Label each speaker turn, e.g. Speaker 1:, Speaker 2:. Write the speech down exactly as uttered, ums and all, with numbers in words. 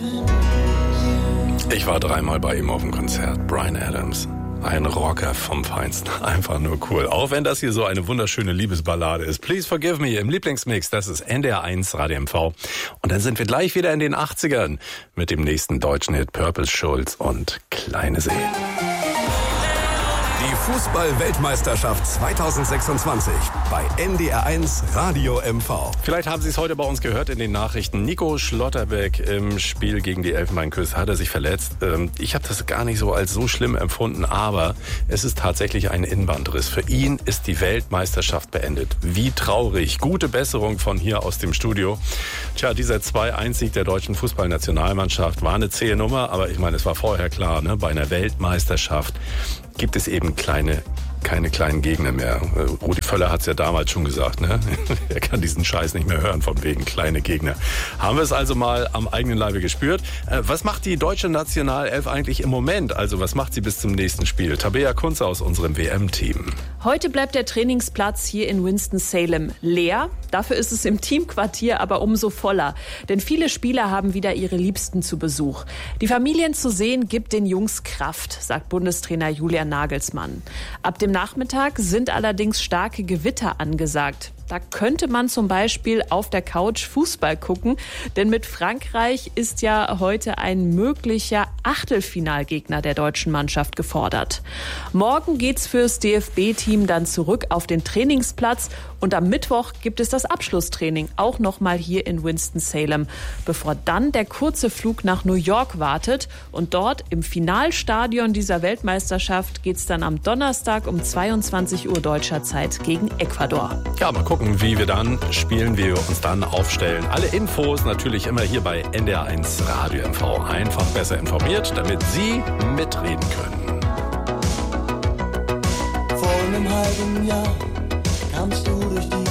Speaker 1: Ich war dreimal bei ihm auf dem Konzert. Bryan Adams. Ein Rocker vom Feinsten. Einfach nur cool. Auch wenn das hier so eine wunderschöne Liebesballade ist. Please Forgive Me im Lieblingsmix. Das ist N D R eins Radio M V. Und dann sind wir gleich wieder in den achtzigern mit dem nächsten deutschen Hit Purple Schulz und Kleine See.
Speaker 2: Die Fußball-Weltmeisterschaft zweitausendsechsundzwanzig bei N D R eins Radio M V.
Speaker 1: Vielleicht haben Sie es heute bei uns gehört in den Nachrichten. Nico Schlotterbeck im Spiel gegen die Elfenbeinküste hat er sich verletzt. Ich habe das gar nicht so als so schlimm empfunden, aber es ist tatsächlich ein Innenbandriss. Für ihn ist die Weltmeisterschaft beendet. Wie traurig. Gute Besserung von hier aus dem Studio. Tja, dieser zwei eins Sieg der deutschen Fußballnationalmannschaft war eine zähe Nummer, aber ich meine, es war vorher klar, ne? Bei einer Weltmeisterschaft gibt es eben kleine, keine kleinen Gegner mehr. Rudi Völler hat es ja damals schon gesagt, ne? Er kann diesen Scheiß nicht mehr hören, von wegen kleine Gegner. Haben wir es also mal am eigenen Leibe gespürt. Was macht die deutsche Nationalelf eigentlich im Moment? Also was macht sie bis zum nächsten Spiel? Tabea Kunze aus unserem W M-Team.
Speaker 3: Heute bleibt der Trainingsplatz hier in Winston-Salem leer. Dafür ist es im Teamquartier aber umso voller. Denn viele Spieler haben wieder ihre Liebsten zu Besuch. Die Familien zu sehen, gibt den Jungs Kraft, sagt Bundestrainer Julian Nagelsmann. Ab dem Nachmittag sind allerdings starke Gewitter angesagt. Da könnte man zum Beispiel auf der Couch Fußball gucken, denn mit Frankreich ist ja heute ein möglicher Achtelfinalgegner der deutschen Mannschaft gefordert. Morgen geht's fürs D F B-Team dann zurück auf den Trainingsplatz und am Mittwoch gibt es das Abschlusstraining auch nochmal hier in Winston-Salem, bevor dann der kurze Flug nach New York wartet und dort im Finalstadion dieser Weltmeisterschaft geht's dann am Donnerstag um zweiundzwanzig Uhr deutscher Zeit gegen Ecuador.
Speaker 1: Ja, mal gucken, wie wir dann spielen, wie wir uns dann aufstellen. Alle Infos natürlich immer hier bei N D R eins Radio M V. Einfach besser informiert, damit Sie mitreden können.
Speaker 4: Vor einem halben Jahr kamst du durch die